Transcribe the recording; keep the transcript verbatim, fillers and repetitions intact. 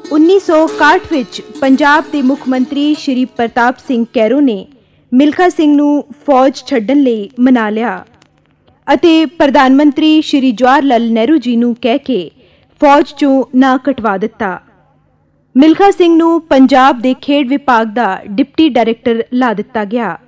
उन्नीस सौ इकाहठ ਵਿੱਚ ਪੰਜਾਬ ਦੇ ਮੁੱਖ ਮੰਤਰੀ ਸ਼੍ਰੀ ਪ੍ਰਤਾਪ ਸਿੰਘ ਕੈਰੋਂ ਨੇ ਮਿਲਖਾ ਸਿੰਘ ਨੂੰ ਫੌਜ ਛੱਡਣ ਲਈ ਮਨਾ ਲਿਆ ਅਤੇ ਪ੍ਰਧਾਨ ਮੰਤਰੀ ਸ਼੍ਰੀ ਜਵਾਹਰ ਲਾਲ ਨਹਿਰੂ ਜੀ ਨੂੰ ਕਹਿ ਕੇ ਫੌਜ ਚੋਂ ਨਾ ਕਟਵਾ ਦਿੱਤਾ। ਮਿਲਖਾ ਸਿੰਘ ਨੂੰ ਪੰਜਾਬ ਦੇ ਖੇਡ ਵਿਭਾਗ ਦਾ ਡਿਪਟੀ ਡਾਇਰੈਕਟਰ ਲਾ ਦਿੱਤਾ ਗਿਆ।